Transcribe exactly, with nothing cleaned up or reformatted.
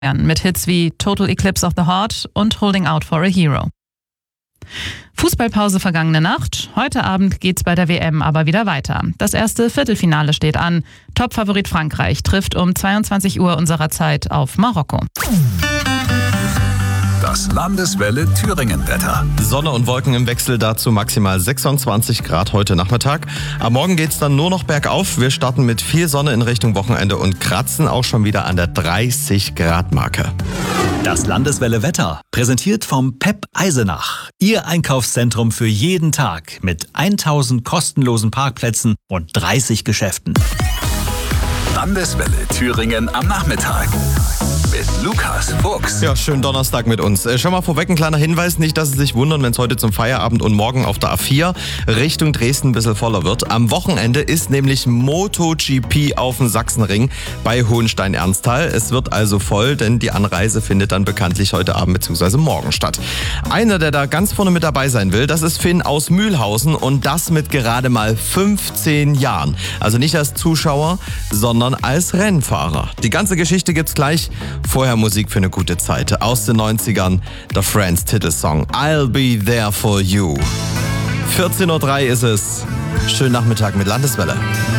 mit Hits wie Total Eclipse of the Heart und Holding Out for a Hero. Fußballpause vergangene Nacht. Heute Abend geht's bei der W M aber wieder weiter. Das erste Viertelfinale steht an. Topfavorit Frankreich trifft um zweiundzwanzig Uhr unserer Zeit auf Marokko. Das Landeswelle Thüringen-Wetter. Sonne und Wolken im Wechsel, dazu maximal sechsundzwanzig Grad heute Nachmittag. Am Morgen geht's dann nur noch bergauf. Wir starten mit viel Sonne in Richtung Wochenende und kratzen auch schon wieder an der dreißig Grad Marke. Das Landeswelle Wetter, präsentiert vom P E P Eisenach. Ihr Einkaufszentrum für jeden Tag mit tausend kostenlosen Parkplätzen und dreißig Geschäften. Landeswelle Thüringen am Nachmittag. Mit Lukas Fuchs. Ja, schönen Donnerstag mit uns. Äh, schon mal vorweg ein kleiner Hinweis, nicht, dass Sie sich wundern, wenn es heute zum Feierabend und morgen auf der A vier Richtung Dresden ein bisschen voller wird. Am Wochenende ist nämlich MotoGP auf dem Sachsenring bei Hohenstein-Ernsthal. Es wird also voll, denn die Anreise findet dann bekanntlich heute Abend bzw. morgen statt. Einer, der da ganz vorne mit dabei sein will, das ist Finn aus Mühlhausen und das mit gerade mal fünfzehn Jahren. Also nicht als Zuschauer, sondern als Rennfahrer. Die ganze Geschichte gibt's gleich. Vorher Musik für eine gute Zeit. Aus den neunzigern, der Friends Titelsong I'll Be There For You. vierzehn Uhr drei ist es. Schönen Nachmittag mit Landeswelle.